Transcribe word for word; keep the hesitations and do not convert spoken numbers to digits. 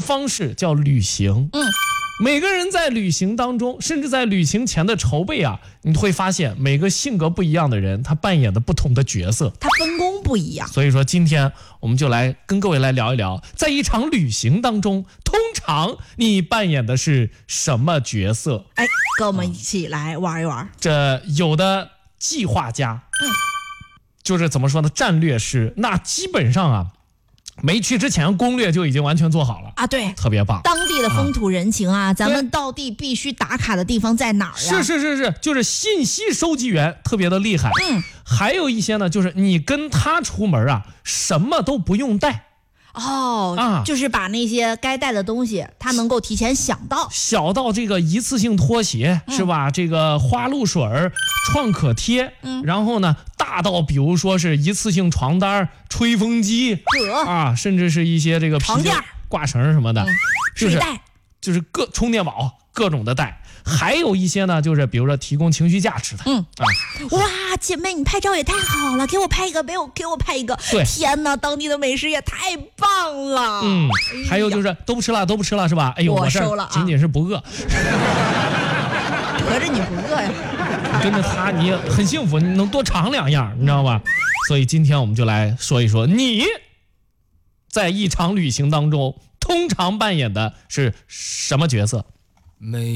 方式叫旅行。 嗯。 每个人在旅行当中，甚至在旅行前的筹备啊，你会发现每个性格不一样的人，他扮演的不同的角色， 他分工不一样。 所以说，今天我们就来跟各位来聊一聊，在一场旅行当中，通常你扮演的是什么角色？ 哎，跟我们一起来玩一玩。 这有的计划家， 嗯， 就是怎么说呢，战略师，那基本上啊。没去之前攻略就已经完全做好了啊，对， 特别棒。 当地的风土人情啊，啊咱们到地必须打卡的地方在哪儿呀？ 是是是是，就是信息收集员特别的厉害。 嗯， 还有一些呢，就是你跟他出门啊，什么都不用带。 哦，啊，就是把那些该带的东西，他能够提前想到。 小到这个一次性拖鞋，嗯、是吧？这个花露水、创可贴，嗯，然后呢，大到比如说是一次性床单、吹风机，啊，甚至是一些这个床垫、 挂绳什么的， 嗯、 就是水袋， 就是各充电宝各种的带。还有一些呢，就是比如说提供情绪价值的， 嗯啊，哇，姐妹你拍照也太好了，给我拍一个，给我给我拍一个， 对， 天哪，当地的美食也太棒了， 嗯，哎、还有就是都不吃了，都不吃了是吧？哎呦， 我收了、啊， 仅仅是不饿， 合着你不饿呀？ 你跟着他你很幸福，你能多尝两样，你知道吗？所以今天我们就来说一说，你在一场旅行当中通常扮演的是什么角色？ 没。